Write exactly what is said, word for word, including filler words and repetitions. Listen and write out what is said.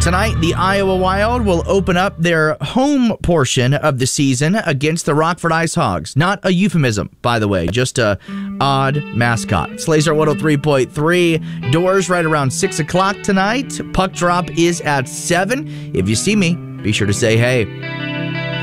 Tonight, the Iowa Wild will open up their home portion of the season against the Rockford Ice Hogs. Not a euphemism, by the way, just a odd mascot. Slazer one oh three point three. Doors right around six o'clock tonight. Puck drop is at seven. If you see me, be sure to say hey.